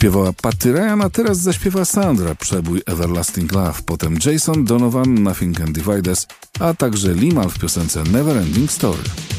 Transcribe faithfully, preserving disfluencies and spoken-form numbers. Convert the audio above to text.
Śpiewała Patty Ryan, a teraz zaśpiewa Sandra przebój Everlasting Love, potem Jason Donovan Nothing Can Divide Us, a także Limal w piosence Never Ending Story.